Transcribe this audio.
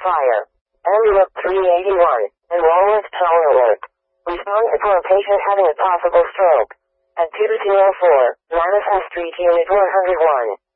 fire. Ambulance 381, and Walworth Tower Work. Responded for a patient having a possible stroke. At 204, Manifest Street Unit 101.